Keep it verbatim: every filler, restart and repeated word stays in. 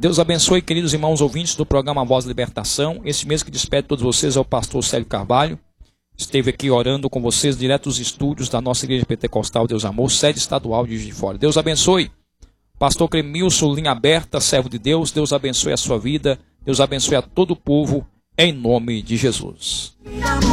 Deus abençoe, queridos irmãos ouvintes do programa Voz da Libertação. Esse mês que despede todos vocês é o pastor Célio Carvalho. Esteve aqui orando com vocês direto dos estúdios da nossa Igreja Pentecostal Deus Amor, sede estadual de Juiz de Fora. Deus abençoe. Pastor Clemilson, linha aberta, servo de Deus. Deus abençoe a sua vida. Deus abençoe a todo o povo, em nome de Jesus.